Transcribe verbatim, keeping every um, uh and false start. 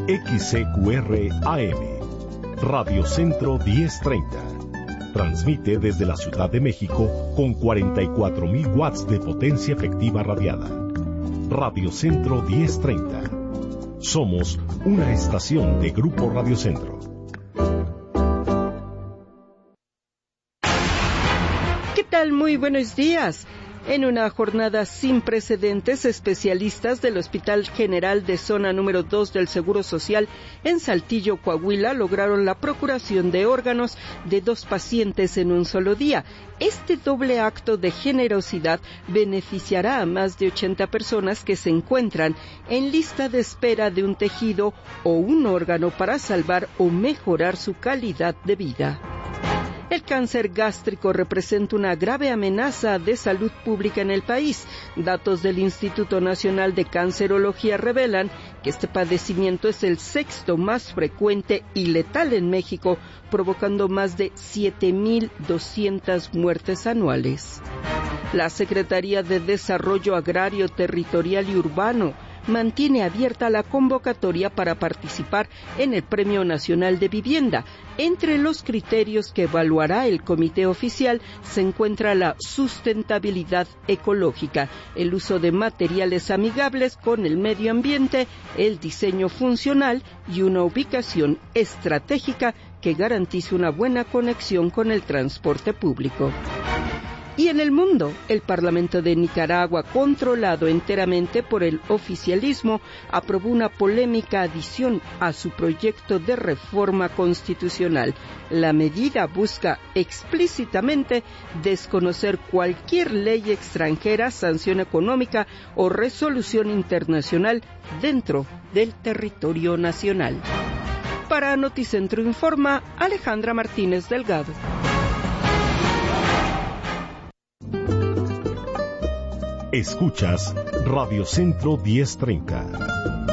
X C Q R A M, Radio Centro diez treinta. Transmite desde la Ciudad de México con cuarenta y cuatro mil watts de potencia efectiva radiada. Radio Centro diez treinta. Somos una estación de Grupo Radio Centro. ¿Qué tal? Muy buenos días. En una jornada sin precedentes, especialistas del Hospital General de Zona número dos del Seguro Social en Saltillo, Coahuila, lograron la procuración de órganos de dos pacientes en un solo día. Este doble acto de generosidad beneficiará a más de ochenta personas que se encuentran en lista de espera de un tejido o un órgano para salvar o mejorar su calidad de vida. El cáncer gástrico representa una grave amenaza de salud pública en el país. Datos del Instituto Nacional de Cancerología revelan que este padecimiento es el sexto más frecuente y letal en México, provocando más de siete mil doscientas muertes anuales. La Secretaría de Desarrollo Agrario, Territorial y Urbano mantiene abierta la convocatoria para participar en el Premio Nacional de Vivienda. Entre los criterios que evaluará el comité oficial se encuentra la sustentabilidad ecológica, el uso de materiales amigables con el medio ambiente, el diseño funcional y una ubicación estratégica que garantice una buena conexión con el transporte público. Y en el mundo, el Parlamento de Nicaragua, controlado enteramente por el oficialismo, aprobó una polémica adición a su proyecto de reforma constitucional. La medida busca explícitamente desconocer cualquier ley extranjera, sanción económica o resolución internacional dentro del territorio nacional. Para Noticentro Informa, Alejandra Martínez Delgado. Escuchas Radio Centro diez treinta.